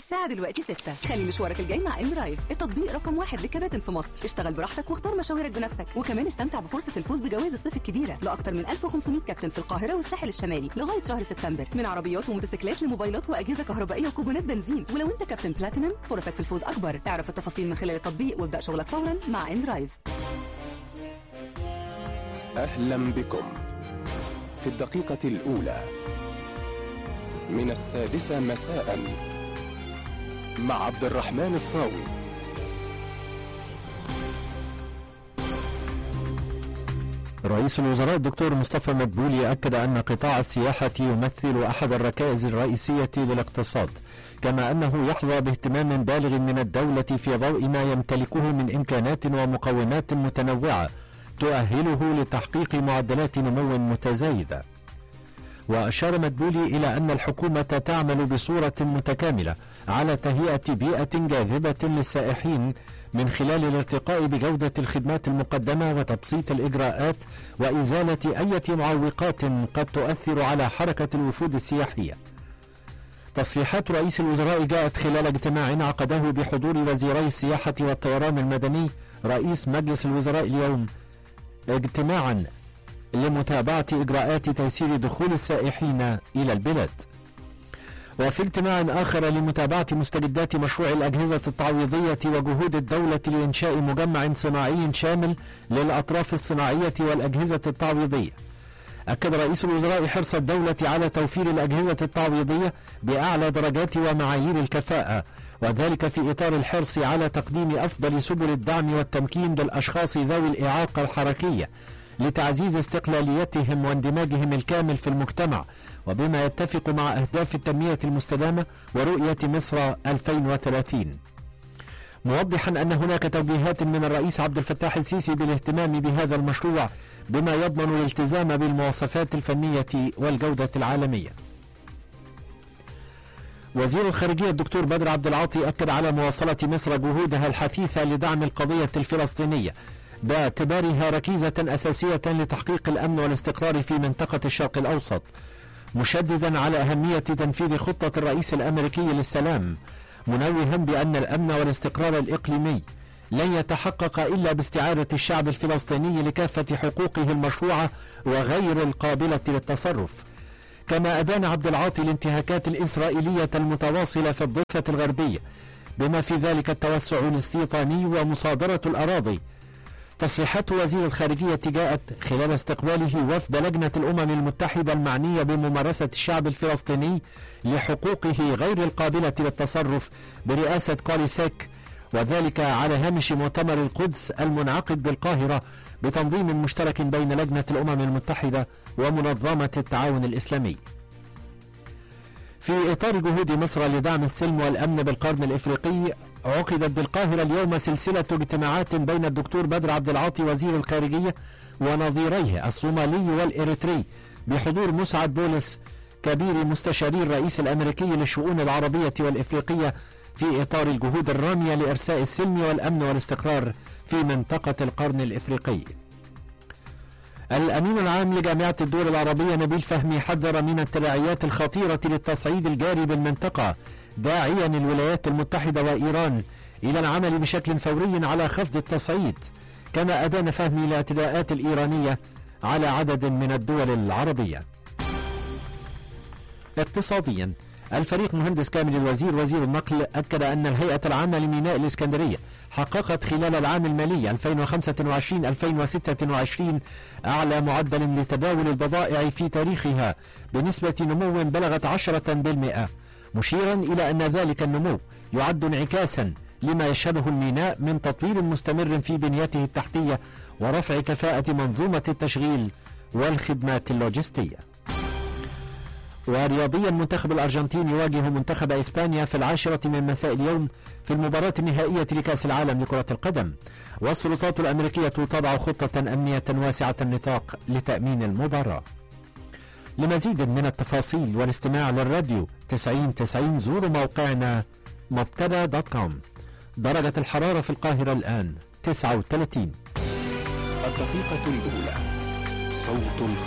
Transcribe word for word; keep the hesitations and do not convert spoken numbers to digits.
الساعة دلوقتي ستة. خلي مشوارك الجاي مع ام درايف، التطبيق رقم واحد للكباتن في مصر. اشتغل براحتك واختار مشاويرك بنفسك، وكمان استمتع بفرصة الفوز بجوائز الصيف الكبيرة لأكثر من ألف وخمسمائة كابتن في القاهرة والساحل الشمالي لغاية شهر سبتمبر، من عربيات وموتوسيكلات لموبايلات وأجهزة كهربائية وكوبونات بنزين. ولو أنت كابتن بلاتينم فرصك في الفوز أكبر. اعرف التفاصيل من خلال التطبيق وابدأ شغلك فورا مع ام درايف. أهلا بكم في الدقيقة الأولى من السادسة مساء مع عبد الرحمن الصاوي. رئيس الوزراء الدكتور مصطفى مدبولي أكد أن قطاع السياحة يمثل أحد الركائز الرئيسية للاقتصاد، كما أنه يحظى باهتمام بالغ من الدولة في ضوء ما يمتلكه من إمكانات ومقومات متنوعة تؤهله لتحقيق معدلات نمو متزايدة. وأشار مدبولي إلى أن الحكومة تعمل بصورة متكاملة على تهيئة بيئة جاذبة للسائحين من خلال الارتقاء بجودة الخدمات المقدمة وتبسيط الإجراءات وإزالة أي معوقات قد تؤثر على حركة الوفود السياحية. تصريحات رئيس الوزراء جاءت خلال اجتماع عقده بحضور وزيري السياحة والطيران المدني رئيس مجلس الوزراء اليوم، اجتماعا لمتابعة إجراءات تيسير دخول السائحين إلى البلاد. وفي اجتماع آخر لمتابعة مستجدات مشروع الأجهزة التعويضية وجهود الدولة لإنشاء مجمع صناعي شامل للأطراف الصناعية والأجهزة التعويضية، أكد رئيس الوزراء حرص الدولة على توفير الأجهزة التعويضية بأعلى درجات ومعايير الكفاءة، وذلك في إطار الحرص على تقديم أفضل سبل الدعم والتمكين للأشخاص ذوي الإعاقة الحركية لتعزيز استقلاليتهم واندماجهم الكامل في المجتمع، وبما يتفق مع أهداف التنمية المستدامة ورؤية مصر ألفين وثلاثين، موضحا أن هناك توجيهات من الرئيس عبد الفتاح السيسي بالاهتمام بهذا المشروع بما يضمن الالتزام بالمواصفات الفنية والجودة العالمية. وزير الخارجية الدكتور بدر عبد العاطي أكد على مواصلة مصر جهودها الحثيثة لدعم القضية الفلسطينية باعتبارها ركيزة أساسية لتحقيق الأمن والاستقرار في منطقة الشرق الأوسط، مشددا على أهمية تنفيذ خطة الرئيس الأمريكي للسلام، منوها بأن الأمن والاستقرار الإقليمي لن يتحقق إلا باستعادة الشعب الفلسطيني لكافة حقوقه المشروعة وغير القابلة للتصرف. كما أدان عبد العاطي الانتهاكات الإسرائيلية المتواصلة في الضفة الغربية بما في ذلك التوسع الاستيطاني ومصادرة الأراضي. تصريحات وزير الخارجية جاءت خلال استقباله وفد لجنة الأمم المتحدة المعنية بممارسة الشعب الفلسطيني لحقوقه غير القابلة للتصرف برئاسة كوليسيك، وذلك على هامش مؤتمر القدس المنعقد بالقاهرة بتنظيم مشترك بين لجنة الأمم المتحدة ومنظمة التعاون الإسلامي. في إطار جهود مصر لدعم السلم والأمن بالقرن الإفريقي، عقدت بالقاهرة اليوم سلسلة اجتماعات بين الدكتور بدر عبد العاطي وزير الخارجية ونظيريه الصومالي والإريتري بحضور مسعد بولس كبير مستشاري الرئيس الأمريكي للشؤون العربية والإفريقية في إطار الجهود الرامية لإرساء السلم والأمن والاستقرار في منطقة القرن الإفريقي. الأمين العام لجامعة الدول العربية نبيل فهمي حذر من التداعيات الخطيرة للتصعيد الجاري بالمنطقة، داعيا الولايات المتحدة وإيران إلى العمل بشكل فوري على خفض التصعيد. كما أدان فهمي الاعتداءات الإيرانية على عدد من الدول العربية. اقتصاديا، الفريق مهندس كامل الوزير وزير النقل أكد أن الهيئة العامة لميناء الإسكندرية حققت خلال العام المالي ألفين وخمسة وعشرين ألفين وستة وعشرين أعلى معدل لتداول البضائع في تاريخها بنسبة نمو بلغت عشرة بالمئة، مشيرا إلى أن ذلك النمو يعد انعكاسا لما يشهده الميناء من تطوير مستمر في بنيته التحتية ورفع كفاءة منظومة التشغيل والخدمات اللوجستية. ورياضيا، منتخب الأرجنتين يواجه منتخب إسبانيا في العاشرة من مساء اليوم في المباراة النهائية لكأس العالم لكرة القدم، والسلطات الأمريكية تضع خطة أمنية واسعة النطاق لتأمين المباراة. لمزيد من التفاصيل والاستماع للراديو تسعين تسعين زوروا موقعنا مبتدا دوت كوم. درجة الحرارة في القاهرة الآن تسعة وثلاثين. الدقيقة الأولى، صوت الخبر.